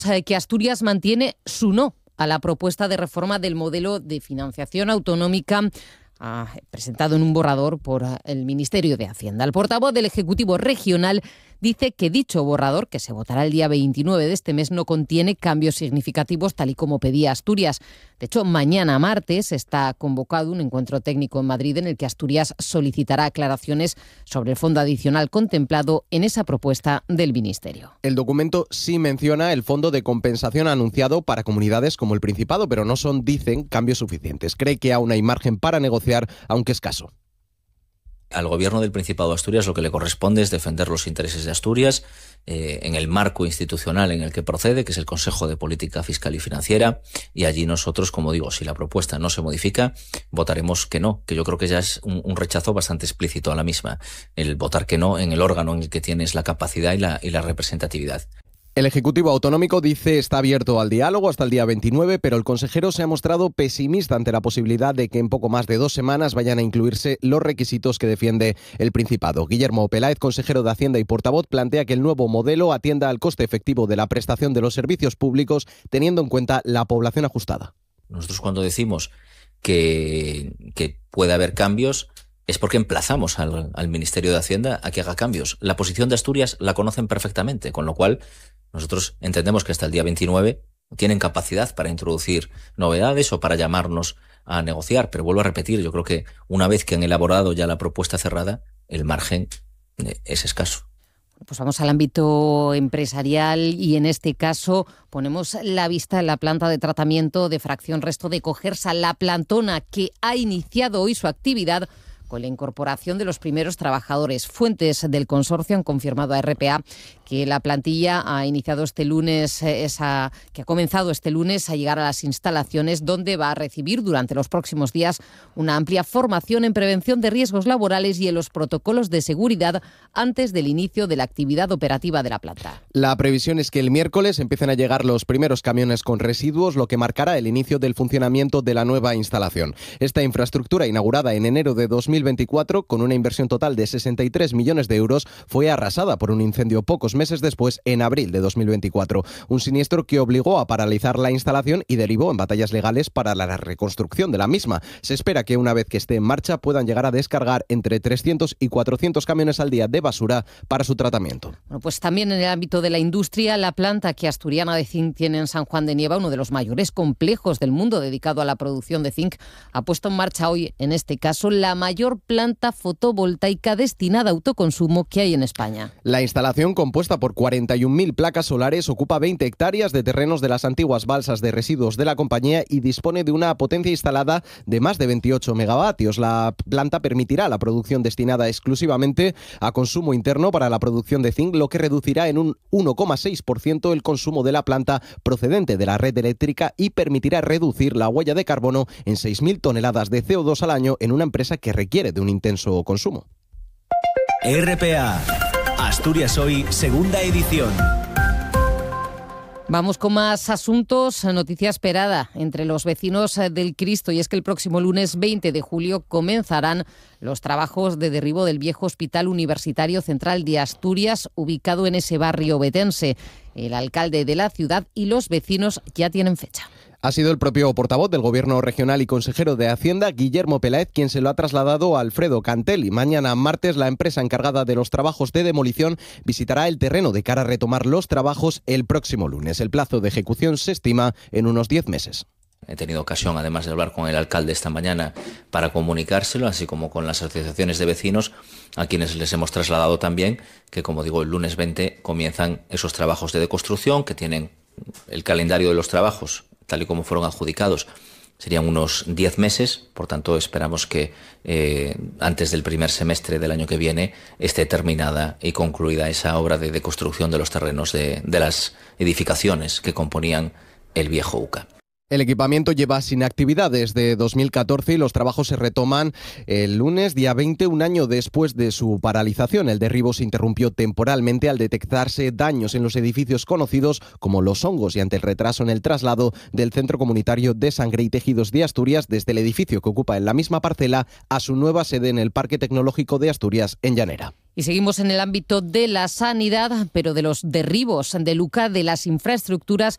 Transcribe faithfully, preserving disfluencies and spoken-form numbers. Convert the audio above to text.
que Asturias mantiene su no a la propuesta de reforma del modelo de financiación autonómica ah, presentado en un borrador por el Ministerio de Hacienda. El portavoz del Ejecutivo Regional dice que dicho borrador, que se votará el día veintinueve de este mes, no contiene cambios significativos tal y como pedía Asturias. De hecho, mañana martes está convocado un encuentro técnico en Madrid en el que Asturias solicitará aclaraciones sobre el fondo adicional contemplado en esa propuesta del Ministerio. El documento sí menciona el fondo de compensación anunciado para comunidades como el Principado, pero no son, dicen, cambios suficientes. Cree que aún hay margen para negociar, aunque escaso. Al Gobierno del Principado de Asturias lo que le corresponde es defender los intereses de Asturias eh, en el marco institucional en el que procede, que es el Consejo de Política Fiscal y Financiera, y allí nosotros, como digo, si la propuesta no se modifica, votaremos que no, que yo creo que ya es un, un rechazo bastante explícito a la misma, el votar que no en el órgano en el que tienes la capacidad y la, y la representatividad. El Ejecutivo Autonómico dice está abierto al diálogo hasta el día veintinueve, pero el consejero se ha mostrado pesimista ante la posibilidad de que en poco más de dos semanas vayan a incluirse los requisitos que defiende el Principado. Guillermo Peláez, consejero de Hacienda y portavoz, plantea que el nuevo modelo atienda al coste efectivo de la prestación de los servicios públicos, teniendo en cuenta la población ajustada. Nosotros cuando decimos que, que puede haber cambios es porque emplazamos al, al Ministerio de Hacienda a que haga cambios. La posición de Asturias la conocen perfectamente, con lo cual nosotros entendemos que hasta el día veintinueve tienen capacidad para introducir novedades o para llamarnos a negociar, pero vuelvo a repetir, yo creo que una vez que han elaborado ya la propuesta cerrada, el margen es escaso. Pues vamos al ámbito empresarial y en este caso ponemos la vista en la planta de tratamiento de fracción resto de Cogersa, La Plantona, que ha iniciado hoy su actividad con la incorporación de los primeros trabajadores. Fuentes del consorcio han confirmado a R P A que la plantilla ha iniciado este lunes, esa, que ha comenzado este lunes a llegar a las instalaciones, donde va a recibir durante los próximos días una amplia formación en prevención de riesgos laborales y en los protocolos de seguridad antes del inicio de la actividad operativa de la planta. La previsión es que el miércoles empiecen a llegar los primeros camiones con residuos, lo que marcará el inicio del funcionamiento de la nueva instalación. Esta infraestructura, inaugurada en enero de dos mil veinticuatro, con una inversión total de sesenta y tres millones de euros, fue arrasada por un incendio pocos meses después, en abril de dos mil veinticuatro. Un siniestro que obligó a paralizar la instalación y derivó en batallas legales para la reconstrucción de la misma. Se espera que una vez que esté en marcha puedan llegar a descargar entre trescientos y cuatrocientos camiones al día de basura para su tratamiento. Bueno, pues también en el ámbito de la industria, la planta que Asturiana de Zinc tiene en San Juan de Nieva, uno de los mayores complejos del mundo dedicado a la producción de zinc, ha puesto en marcha hoy, en este caso, la mayor planta fotovoltaica destinada a autoconsumo que hay en España. La instalación, compuesta por cuarenta y un mil placas solares, ocupa veinte hectáreas de terrenos de las antiguas balsas de residuos de la compañía y dispone de una potencia instalada de más de veintiocho megavatios. La planta permitirá la producción destinada exclusivamente a consumo interno para la producción de zinc, lo que reducirá en un uno coma seis por ciento el consumo de la planta procedente de la red eléctrica y permitirá reducir la huella de carbono en seis mil toneladas de C O dos al año en una empresa que requiere de un intenso consumo. R P A, Asturias Hoy, segunda edición. Vamos con más asuntos. Noticia esperada entre los vecinos del Cristo, y es que el próximo lunes veinte de julio comenzarán los trabajos de derribo del viejo Hospital Universitario Central de Asturias, ubicado en ese barrio ovetense. El alcalde de la ciudad y los vecinos ya tienen fecha. Ha sido el propio portavoz del Gobierno regional y consejero de Hacienda, Guillermo Peláez, quien se lo ha trasladado a Alfredo Cantelli. Mañana martes, la empresa encargada de los trabajos de demolición visitará el terreno de cara a retomar los trabajos el próximo lunes. El plazo de ejecución se estima en unos diez meses. He tenido ocasión, además de hablar con el alcalde esta mañana, para comunicárselo, así como con las asociaciones de vecinos, a quienes les hemos trasladado también que, como digo, el lunes veinte comienzan esos trabajos de deconstrucción, que tienen el calendario de los trabajos tal y como fueron adjudicados, serían unos diez meses, por tanto esperamos que eh, antes del primer semestre del año que viene esté terminada y concluida esa obra de deconstrucción de los terrenos de, de las edificaciones que componían el viejo U C A. El equipamiento lleva sin actividad desde dos mil catorce y los trabajos se retoman el lunes, día veinte, un año después de su paralización. El derribo se interrumpió temporalmente al detectarse daños en los edificios conocidos como Los Hongos y ante el retraso en el traslado del Centro Comunitario de Sangre y Tejidos de Asturias desde el edificio que ocupa en la misma parcela a su nueva sede en el Parque Tecnológico de Asturias, en Llanera. Y seguimos en el ámbito de la sanidad, pero de los derribos del U C A, de las infraestructuras